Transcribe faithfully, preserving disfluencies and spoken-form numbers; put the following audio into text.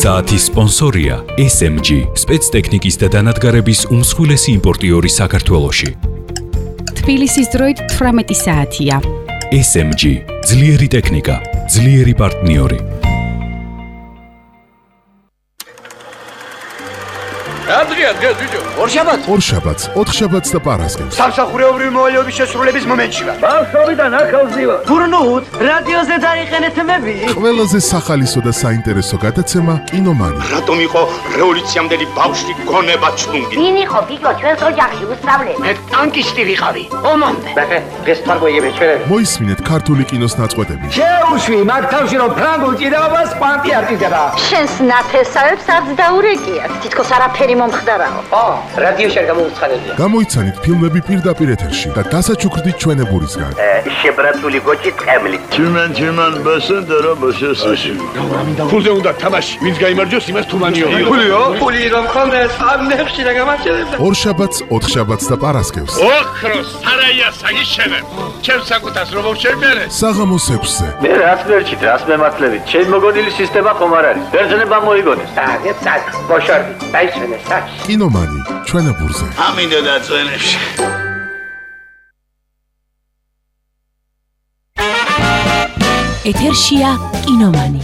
საათის სპონსორია ეს ემ ჯი, სპეცტექნიკის და დანადგარების უმსხვილესი იმპორტიორი საქართველოში. თბილისის დროით თვრამეტი საათია. ეს ემ ჯი, ძლიერი ტექნიკა, ძლიერი პარტნიორი. Adrian, gel ბიჭო. ორშაბათს. ორშაბათს, ოთხშაბათს და პარასკევს. სამსახურეობრივი მოვალეობის შესრულების მომენტში ვარ. ბავშვობიდან ახალზივა. გურნუთ, რადიოზე დაიყენეთ მები. ყველაზე სახალისო და საინტერესო გადაცემა კინომანი. რატომ იყო რევოლუციამდელი ბავშვი გონება ჩლუნგი? ვინ იყო ბიჭო ჩვენს ოჯახში უსწავლე? მე ტანკისტი ვიყავი. ომამდე. ბახე, დღეს თარგოიები ჩვენები. მოისმინეთ ქართული კინოს ნაწყვეტები. შეუშვი მაგ თავში რომ ფრანგულ ჭიდაობას კვანტი არტიზება. შენს ნათესავებს არც დაურეკიათ. თითქოს არაფერი მომხდარაო. ო, რადიოში არ გამოუცხადებია. გამოიცანით ფილმები პირდაპირ ეთერში და დასაჩუქრდით ჩვენებურისგან. შებრატული გოჭი ტყემლი. Tümen tümen basın dara başasın. ფულზე უნდა თამაში. ვინც გაიმარჯვოს, იმას თუმანიო. ფულიო? ფული რომ ხონდეს, ამ ნეხში რა გამარჯვებდა. ორშაბათს, ოთხშაბათს და პარასკევს. ოქროს სარაია საგიშენებ. ჩემს საკუთას რომ შევმერე. საღამოს ექვსზე. მე რას ვერჩით, რას მემართლებით? ჩემ მოგონილი სისტემა ხომ არ არის. ბერძნება მოიგონეს. აგეთ წაკ, ბოშორდი. დაიშვენე საჩ. კინომანი, ჩვენებურზე. ამინდა დაწვენებში. ეთერშია კინომანი.